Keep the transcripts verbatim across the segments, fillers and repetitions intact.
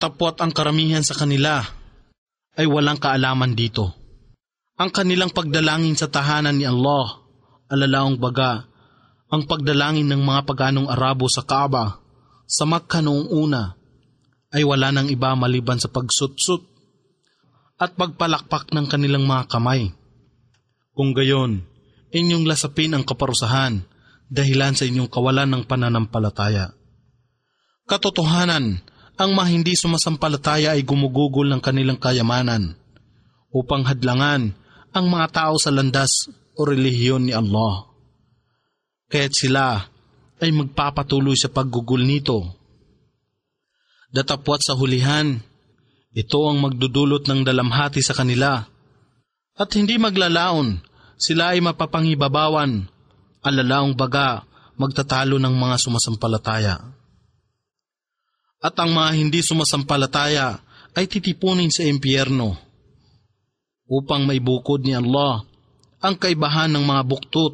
Tapwat ang karamihan sa kanila ay walang kaalaman dito. Ang kanilang pagdalangin sa tahanan ni Allah, alalaong baga, ang pagdalangin ng mga paganong Arabo sa Kaaba, sa Makkah noong una, ay wala nang iba maliban sa pagsutsut at pagpalakpak ng kanilang mga kamay. Kung gayon, inyong lasapin ang kaparusahan dahilan sa inyong kawalan ng pananampalataya. Katotohanan, ang mga hindi sumasampalataya ay gumugugol ng kanilang kayamanan upang hadlangan ang mga tao sa landas o relihiyon ni Allah. Kaya't sila ay magpapatuloy sa paggugol nito. Datapwat sa hulihan, ito ang magdudulot ng dalamhati sa kanila. At hindi maglalaon, sila ay mapapangibabawan, alalaong baga magtatalo ng mga sumasampalataya. At ang mga hindi sumasampalataya ay titipunin sa impyerno upang maibukod ni Allah ang kaibahan ng mga buktot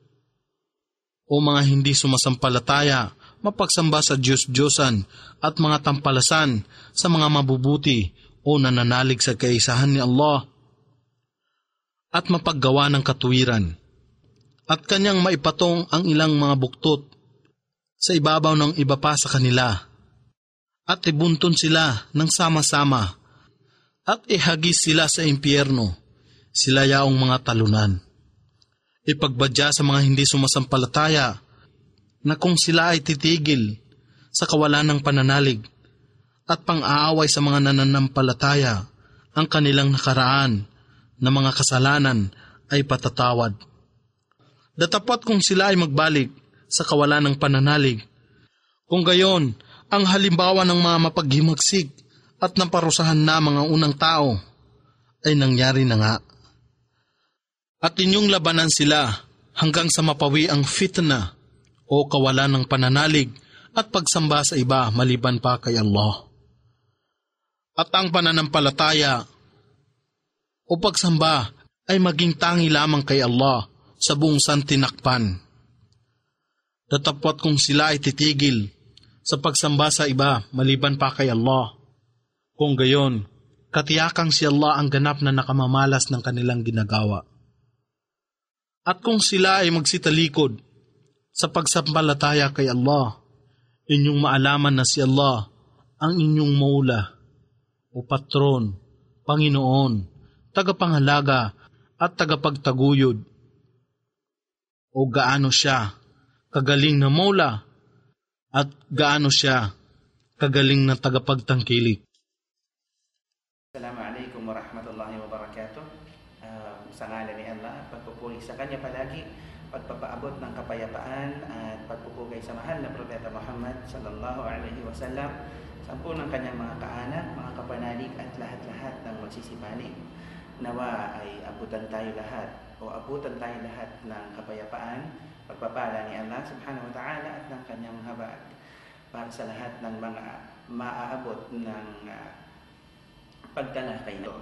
o mga hindi sumasampalataya mapagsamba sa Diyos-Diyosan at mga tampalasan sa mga mabubuti o nananalig sa kaisahan ni Allah at mapaggawa ng katuwiran at kanyang maipatong ang ilang mga buktot sa ibabaw ng iba pa sa kanila at ibunton sila ng sama-sama at ihagis sila sa impyerno, sila yaong mga talunan. Ipagbadya sa mga hindi sumasampalataya na kung sila ay titigil sa kawalan ng pananalig at pang-aaway sa mga nananampalataya, ang kanilang nakaraan na mga kasalanan ay patatawad. Datapat kung sila ay magbalik sa kawalan ng pananalig. Kung gayon, ang halimbawa ng mga mapaghimagsik at naparusahan na mga unang tao ay nangyari na nga. At inyong labanan sila hanggang sa mapawi ang fitna o kawalan ng pananalig at pagsamba sa iba maliban pa kay Allah. At ang pananampalataya o pagsamba ay maging tangi lamang kay Allah sa buong santinakpan. Datapwat kung sila ay titigil sa pagsamba sa iba maliban pa kay Allah. Kung gayon, katiyakang si Allah ang ganap na nakamamalas ng kanilang ginagawa. At kung sila ay magsitalikod sa pagsampalataya kay Allah, inyong maalaman na si Allah ang inyong maula o patron, Panginoon, tagapangalaga at tagapagtaguyod. O gaano siya kagaling na maula at gaano siya kagaling na tagapagtangkilik. Assalamualaikum warahmatullahi wabarakatuh. Uh, sa ngalan ni Allah, pagpupuri sa Kanya palagi, pagpapaabot ng kapayapaan at pagpupugay sa mahal na Propeta Muhammad sallallahu alaihi wasallam, sampu ng kanyang mga kaanak, mga kapanalig at lahat-lahat ng magsisipanig. Nawa ay abutan tayo lahat o abutan tayo lahat ng kapayapaan, pagpapala ni Allah subhanahu wa ta'ala at ng kanyang habag para sa lahat ng mga maaabot ng uh, pagtalakay ito.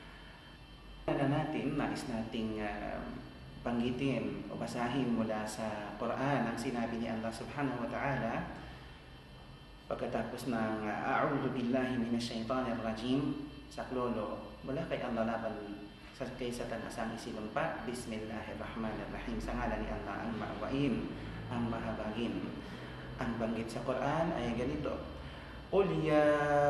Na natin, nais nating uh, panggitin o basahin mula sa Quran ang sinabi ni Allah subhanahu wa ta'ala pagkatapos ng uh, A'udhu billahi minash shaitanir rajim, saklolo mula kay Allah laban sa kay Satan asang isinumpa. Bismillahirrahmanirrahim, sa ngalan ni Allah ang maawain, ang mahabagin. Ang banggit sa Quran ay ganito: Qul ya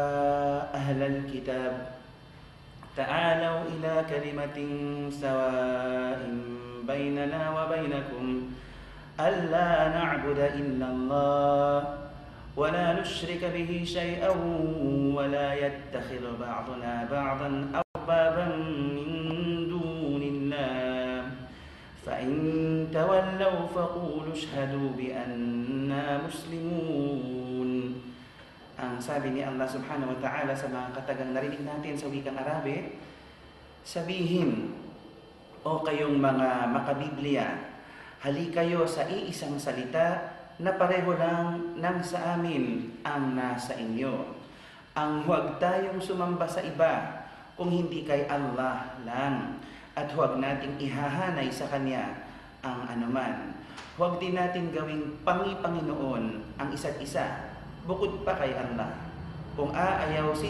ahlal kitab ta'alaw ila kalimatin sawa'in bainana wa bainakum alla na'budu illa Allah wa la nushrika bihi shay'an wa la yattakhidha ba'duna ba'dan arbaban min dunillah fa in tawallaw faqulu ashhadu bi anna muslimun. Ang sabi ni Allah subhanahu wa ta'ala sa mga katagang narinig natin sa wikang Arabic, sabihin, o kayong mga makabiblia, hali kayo sa iisang salita na pareho lang ng sa amin ang nasa inyo. Ang huwag tayong sumamba sa iba kung hindi kay Allah lang, at huwag nating ihahanay sa Kanya ang anuman. Huwag din natin gawing pangi-Panginoon ang isa't isa bukod pa kay Allah. Kung aayaw